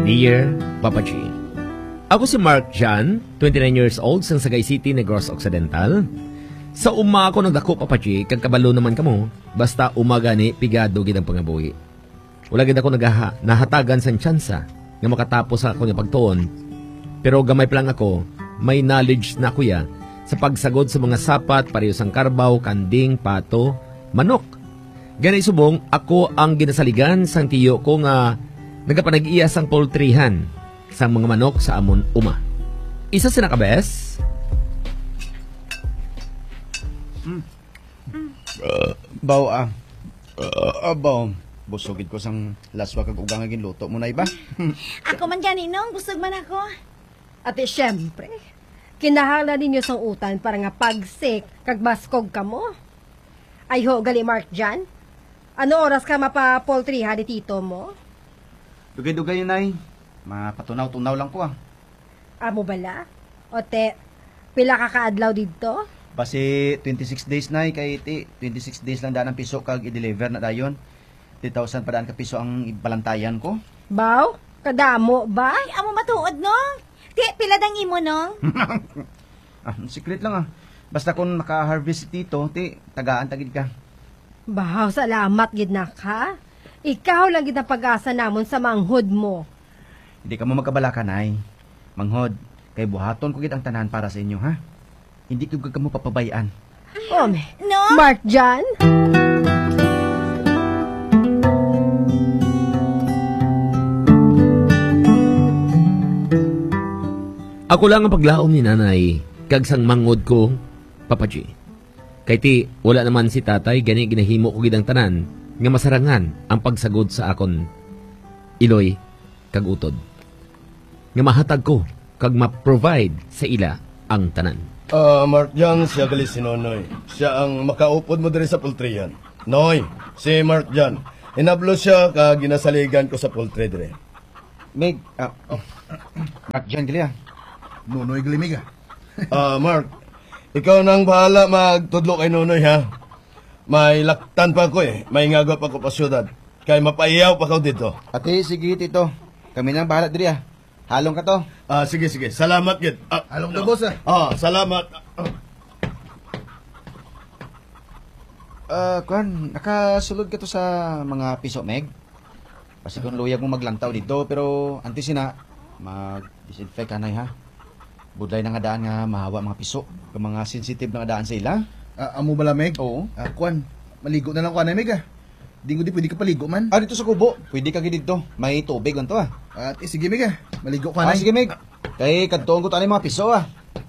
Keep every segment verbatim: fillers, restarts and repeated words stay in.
Dear Papa G, ako si Mark Jan, twenty-nine years old, sa Sagay City, Negros Occidental. Sa uma ako nagdako, Papa G, kag kabalo naman kamo, basta umaga ni pigado gid ang pangabuhi. Wala gid ako nagaha, nahatagan sa tsansa nga makatapos ako nga pagtuon. Pero gamay pa lang ako, may knowledge na kuya sa pagsagod sa mga sapat, parehos ang karbaw, kanding, pato, manok. Ganay subong, ako ang ginasaligan sang tiyo ko nga nagapanag-iyas ang poultryhan sa mga manok sa amon uma. Isa sina kabes? Mm. Uh, baw ah. Uh, baw. Busugid ko sang laswa kag ugang nga ginluto mo na iba. Ako man ganinong, busog man ako. Ate, syempre, kinahala ninyo sang utan para nga pagsik kag baskog ka mo. Ay ho, gali Mark Jan. Ano oras ka mapa-poultryhan ni tito mo? Dugay-dugay yun ay. Mapatunaw-tunaw lang ko ah. Amo bala? Ote, pila ka kaadlaw dito? Basi twenty-six days na kay iti. twenty-six days lang daan ang piso kag i-deliver na dayon. three thousand pa daan ka piso ang ibalantayan ko. Baw? Kadamo ba? Ay, amo matuod no? Di, pila dang imo no? Ah, secret lang ah. Basta kung maka-harvest dito, ti, tagaan tagid ka. Bahaw, salamat gid na ka. Ikaw lang gid ang pag-asa namon sa manghod mo. Hindi ka mo magkabalaka, nay. Manghod, kay buhaton ko gid ang tanan para sa inyo, ha? Hindi ko ka mo papabayaan. Ome, No? Mark Jan? Ako lang ang paglaom ni nanay, kag sang manghod ko, Papa G. Kay ti, wala naman si tatay, gani ginahimo ko gid ang tanan, nga masarangan ang pagsagod sa akon iloy kag utod. Nga mahatag ko kag ma-provide sa ila ang tanan. Ah, uh, Mark Jan, siya gali si Nonoy. Siya ang makaupod mo diri sa poultryan. Noy, si Mark Jan. Inablo siya kag ginasaligan ko sa poultry diri. Meg, ah, oh. Mark Jan, gali ah. Nonoy gali Meg ah. Ah, Mark, ikaw nang bahala magtudlo kay Nonoy ha. May laktan pa ko eh. May ngaga pa ko pa syudad. Kay mapaiyaw pa ko dito. Ate, sige tito. Kami nang bahala diri ah. Halong ka to. Ah, sige, sige. Salamat, gid. Ah, Halong na, boss, ah. Ah, salamat. Ah, uh, kuan, nakasulod ka to sa mga piso, Meg. Kasi kung luyag mo maglantaw dito, pero antes sina, mag-disinfect kanay ha. Budlay na nga daan nga mahawa mga piso. Kung mga sensitive na nga daan sa ila. Uh, amo bala, Meg? Oo. Uh, kuan, maligo na lang kuan, Meg, ah. Di ko di pwede ka paligo man. Ah, dito sa kubo. Pwede ka dito. May tubig lang to ah. At eh, sige, Meg, ah. Maligo ka Ah, na. sige, Meg. Kay kantuon ko to mga piso ah.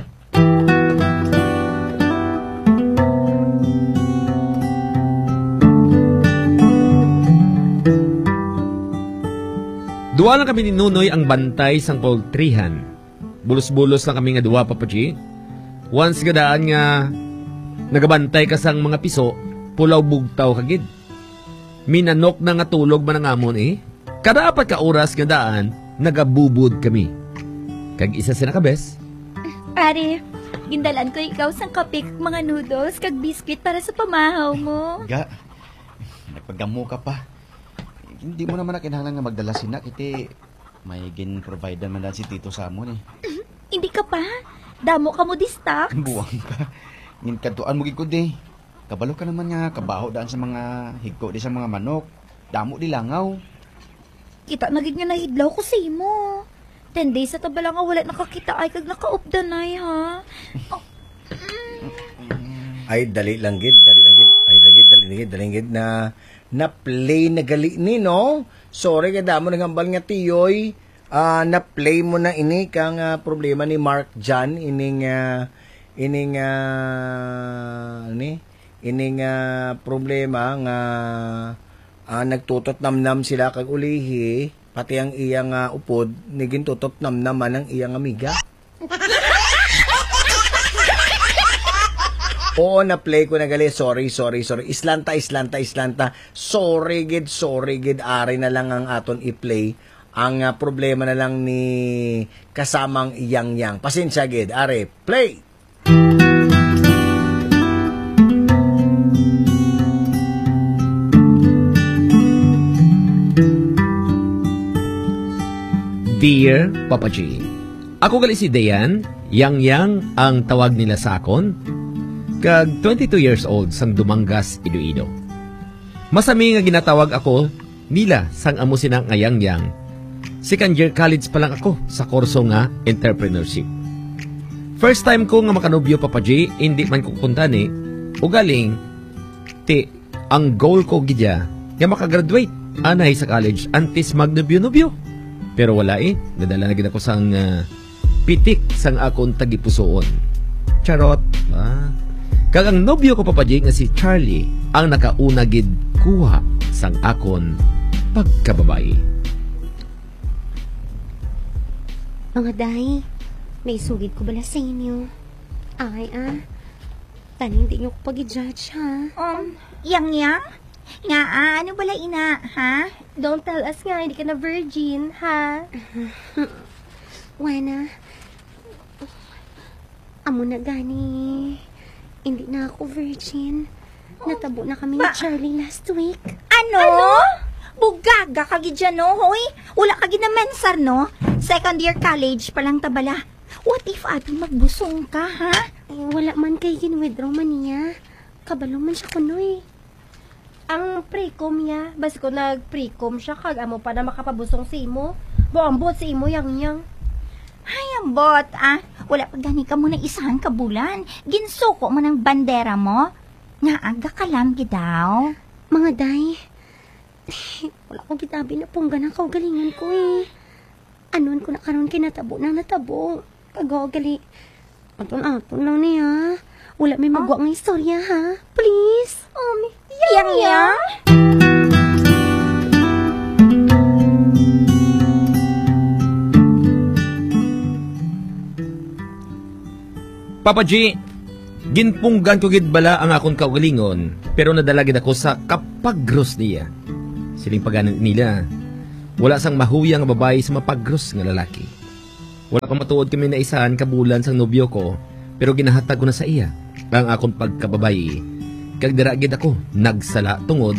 Duwa lang kami ni Nunoy ang bantay sang poultryhan. Bulos-bulos lang kami nga duwa, Papa G. Once gadaan nga nagabantay ka sang mga piso, pulaw bugtaw kagid. Minanok na nga tulog man ang amon eh. Kada apat ka oras nga daan, nagabubud kami. Kag isa sina kabes. Pare, gindalan ko ikaw sang kape kag mga noodles kag biscuit para sa pamahaw mo. Ga, nagpagdamo ka pa. Hindi mo naman na kinahanglan nga magdala sinak. Iti, may gin-provide man dan si Tito sa amon eh. Hindi ka pa? Damo ka mo di stock? Buwang ka. Nginkantuan mo gikod eh. Kabalo ka naman nga, kabaho daan sa mga higko di sa mga manok. Damo di langaw. Kita nagig nga nahidlaw ko sa imo. Ten days sa tabala nga wala nakakita ay kag nakaupdanay ha. Oh. Ay, dali lang gid, dali lang gid. Ay, dali gid, dali gid, dali gid na na-play na gali ni, no? Sorry, kada mo nangambal nga tiyoy. Uh, na-play mo na ini kang uh, problema ni Mark Jan. Ining, uh, ining, uh, ni? Ining uh, problema nga uh, nagtutot namnam sila kag ulihi. Pati ang iyang uh, upod, naging tutot namnaman ang iyang amiga. Oo, na-play ko na gali. Sorry, sorry, sorry. Islanta, islanta, islanta. Sorry, gid, sorry, gid. Ari na lang ang aton i-play. Ang uh, problema na lang ni kasamang yang-yang. Pasensya, gid. Ari, play! Dear Papa G, ako gali si Dayan, Yang Yang ang tawag nila sa akon. Kag twenty-two years old sang Dumanggas, Iloilo. Masami nga ginatawag ako nila sang amo sina nga Yang Yang. Second year college pa lang ako sa kurso nga entrepreneurship. First time ko nga makanobyo, Papa G, hindi man ko kuntani, ugaling, ti, ang goal ko gidya, nga makagraduate, anay sa college, antis magnobyo-nobyo. Pero wala eh, nadala na gid ako sang uh, pitik sang akong tagipusoon. Charot, ah. Kag ang nobyo ko, Papa G, nga si Charlie, ang nakauna gid kuha sang akon pagkababae. Mga day, may sugid ko bala sa inyo. Ay, ah. Taning di nyo ko pag-judge, ha? Um, Yang Yang? Nga, ah, ano bala ina, ha? Don't tell us nga, hindi ka na virgin, ha? Wana, amo na gani. Hindi na ako virgin. Natabo na kami ni Charlie last week. Ano? ano? Bugaga ka gidya, no, hoy? Wala ka gid na mensar, no? Second year college pa lang tabala. What if ati magbusong ka, ha? Eh, wala man kay gin-withdraw man niya. Kabalo man siya kuno eh. Ang pre-com niya, bas ko nag-pre-com siya, kag amo pa na makapabusong si imo. Buambot si imo, Yang Yang. Ay, ambot, ah. Wala pa gani ka mo ng isang kabulan. Ginsuko mo ng bandera mo. Nga aga ka lang gidaw. Mga day, wala ko gitabi na pong ganang kaugalingan ko eh. Anon ko na karon kinatabo na natabo. Kagagali. Aton-aton lang niya. Wala may magwa ng istorya, ha? Please. Um, Yang Yang? Papa G, ginpunggan ko gid bala ang akong kaugalingon, pero nadala gid ako sa kapagros niya. Siling paganan nila, wala sang mahuyang nga babae sa mapagros nga lalaki. Wala pa matuod kami na isahan kabulan sang nobyo ko, pero ginahatag ko na sa iya ang akong pagkababae. Kag dira gid ako nagsala tungod.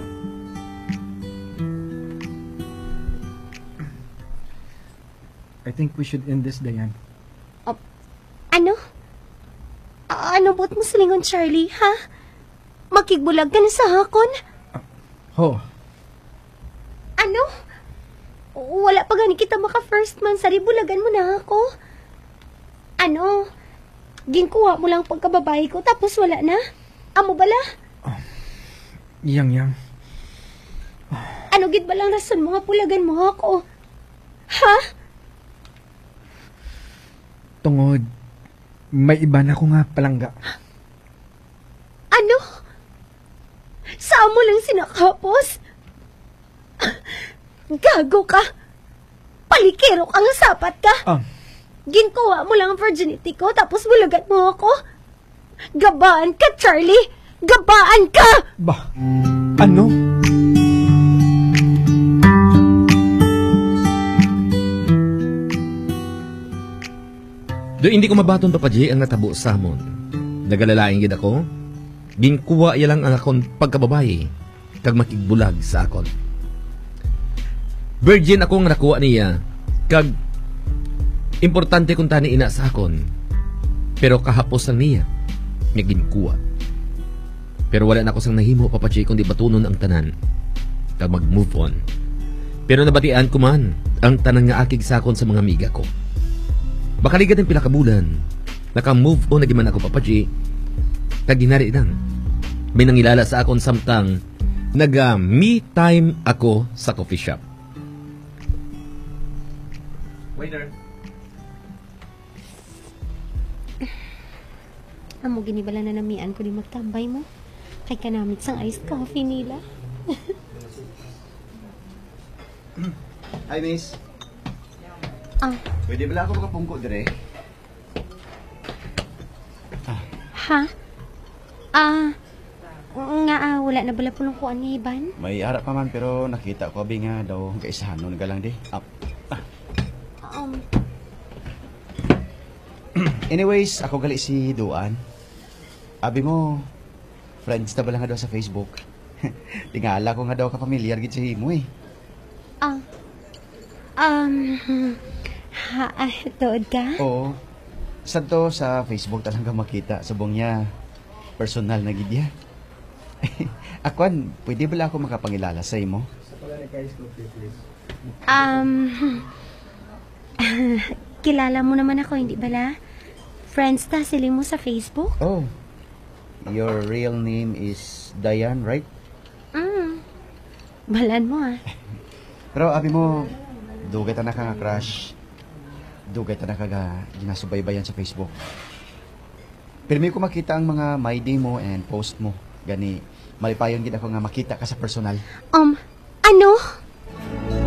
I think we should end this, Dayan. ano? A- ano bot mo silingon, Charlie, ha? Makigbulag ka na sa hakon? Ho, Ano? Wala pa gani kita maka first man, sari bulagan mo na ako. Ano? Ginkuha mo lang pagkababae ko, tapos wala na? Amo bala? Yang Yang. Ano gid ba lang rason mo nga pulagan mo ako? Ha? Tungod, may iba na ko nga palangga. Ano? Saan mo lang sinakapos? Gago ka! Palikero ka nga sapat ka! Ah, Ginkuha mo lang ang virginity ko, tapos bulagan mo ako? Gabaan ka, Charlie! Gabaan ka! bah, ano? Do hindi ko mabaton, Papa G, ang natabo sa amon. Nagalalaing gid ako. Ginkuha iya lang ang akong pagkababae kag makigbulag sa akon. Virgin akong nakuha niya kag importante kung tani ina sa akon. Pero kahapos lang niya nga ginkuha. Pero wala na ako sang nahimo, Papa G, kundi batunon ang tanan kag mag-move on. Pero nabatian ko man ang tanan nga akig sa akon sa mga amiga ko. Baka ligad ng pila ka bulan, naka-move on na giman ako, Papa G. Kag dinari lang, may nangilala sa akon samtang naga-me time ako sa coffee shop. Waiter. Amo ginibala na namian ko di magtambay mo. Kay kanamit sang iced coffee nila. Hi, miss. Ah, Pwede ba ako makapungko dire? ha? Ah, nga ah, wala na bala pulungkuan ni Iban? May harap pa man pero nakita ko abi nga daw kaisahanon ka lang di. Up. Um, Anyways, ako gali si Duan. Abi mo, friends na ba lang nga daw sa Facebook? Tingala ko nga daw ka-familiar gid sa himo eh. ah, Um, ha, ah, tuod ka? Oo. Sad to sa Facebook talaga makita. Subong niya, personal na gidya. Akwan, pwede ba lang ako makapangilala sa imo? Um, kilala mo naman ako, hindi bala? Friends ta, sila mo sa Facebook? Oh, your real name is Diane, right? Mm. Balan mo ah. Pero abi mo, dugay ta na ka nga crush. Dugay ta na ka nga ginasubaybayan sa Facebook. Pirmi ko makita ang mga my day mo and post mo. Gani, malipayon gid ako nga makita ka sa personal. Um,